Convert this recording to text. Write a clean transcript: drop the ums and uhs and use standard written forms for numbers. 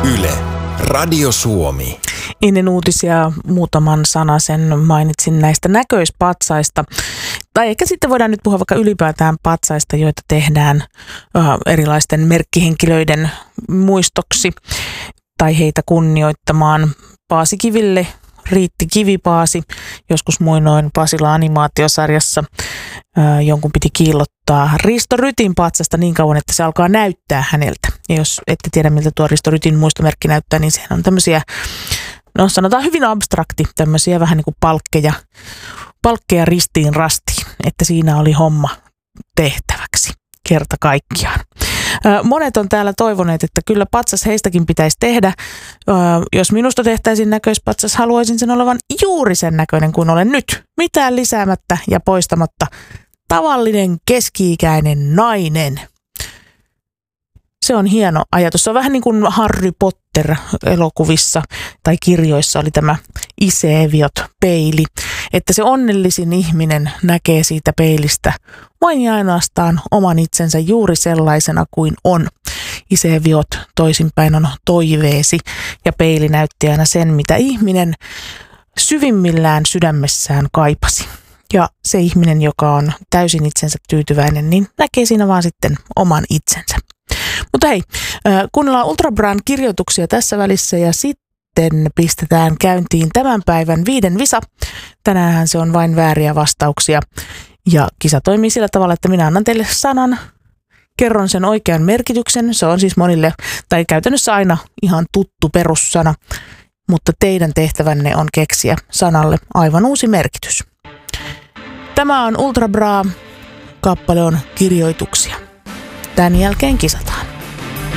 Yle, Radio Suomi. Ennen uutisia muutaman sanasen mainitsin näistä näköispatsaista. Tai ehkä sitten voidaan nyt puhua vaikka ylipäätään patsaista, joita tehdään erilaisten merkkihenkilöiden muistoksi tai heitä kunnioittamaan. Paasikiville riitti kivipaasi. Joskus muinoin Pasila-animaatiosarjassa jonkun piti kiillottaa Risto Rytin patsasta niin kauan, että se alkaa näyttää häneltä. Ja jos ette tiedä, miltä tuo Risto Rytin muistomerkki näyttää, niin sehän on tämmöisiä, no sanotaan hyvin abstrakti, tämmöisiä vähän niin kuin palkkeja ristiin rastiin, että siinä oli homma tehtäväksi kerta kaikkiaan. Monet on täällä toivoneet, että kyllä patsas heistäkin pitäisi tehdä. Jos minusta tehtäisiin näköispatsas, haluaisin sen olevan juuri sen näköinen kuin olen nyt. Mitään lisäämättä ja poistamatta. Tavallinen keski-ikäinen nainen. Se on hieno ajatus. Se on vähän niin kuin Harry Potter-elokuvissa tai kirjoissa oli tämä Iseviot-peili. Että se onnellisin ihminen näkee siitä peilistä vain ja ainoastaan oman itsensä juuri sellaisena kuin on. Iseviot toisinpäin on toiveesi ja peili näytti aina sen, mitä ihminen syvimmillään sydämessään kaipasi. Ja se ihminen, joka on täysin itsensä tyytyväinen, niin näkee siinä vaan sitten oman itsensä. Mutta hei, kuunnellaan Ultra Braan kirjoituksia tässä välissä ja sitten pistetään käyntiin tämän päivän 5 visa. Tänään se on vain vääriä vastauksia ja kisa toimii sillä tavalla, että minä annan teille sanan, kerron sen oikean merkityksen. Se on siis monille tai käytännössä aina ihan tuttu perussana, mutta teidän tehtävänne on keksiä sanalle aivan uusi merkitys. Tämä on Ultra Bra, kappale on kirjoituksia. Tämän jälkeen kisataan.